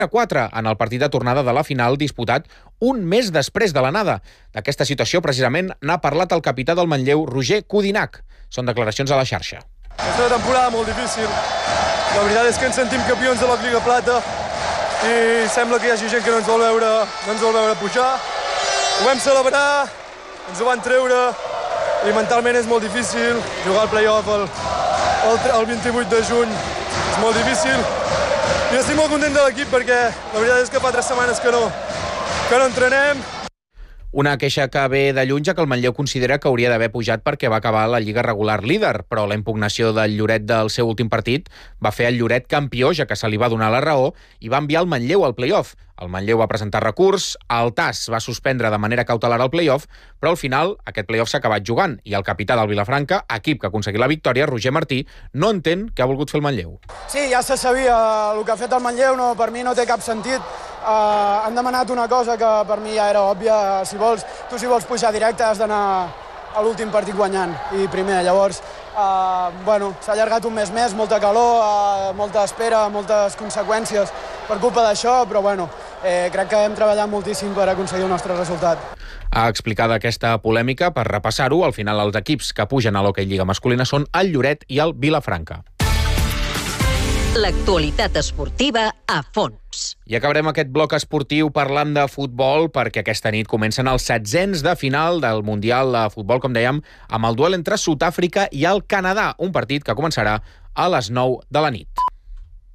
4 en el partit de tornada de la final disputat un mes després de l'anada. D'aquesta situació, precisament, n'ha parlat el capità del Manlleu, Roger Codinac. Són declaracions a la xarxa. És una temporada molt difícil. La veritat és que ens sentim campions de la Lliga Plata i sembla que hi hagi gent que no ens vol veure pujar. Ho vam celebrar, ens ho van treure i mentalment és molt difícil. Jugar al play-off el 28 de juny és molt difícil. I estic molt content de l'equip perquè la veritat és que fa 3 setmanes que no entrenem. Una queixa que ve de lluny, ja que el Manlleu considera que hauria d'haver pujat perquè va acabar la Lliga regular líder, però la impugnació del Lloret del seu últim partit va fer el Lloret campió, ja que se li va donar la raó, i va enviar el Manlleu al play-off. El Manlleu va presentar recurs, el TAS va suspendre de manera cautelar el play-off, però al final aquest play-off s'ha acabat jugant, i el capità del Vilafranca, equip que ha aconseguit la victòria, Roger Martí, no entén què ha volgut fer el Manlleu. Sí, ja se sabia el que ha fet el Manlleu, per mi no té cap sentit. Han demanat una cosa que per mi ja era òbvia. Si vols pujar directe has d'anar a l'últim partit guanyant i primer. Llavors, s'ha allargat un mes més, molta calor, molta espera, moltes conseqüències per culpa d'això, però crec que hem treballat moltíssim per aconseguir el nostre resultat. Ha explicat aquesta polèmica, per repassar-ho, al final els equips que pugen a l'Hockey Lliga masculina són el Lloret i el Vilafranca. L'actualitat esportiva a fons. I acabarem aquest bloc esportiu parlant de futbol perquè aquesta nit comencen els 16ens de final del Mundial de Futbol, com dèiem, amb el duel entre Sud-àfrica i el Canadà, un partit que començarà a les 9 de la nit.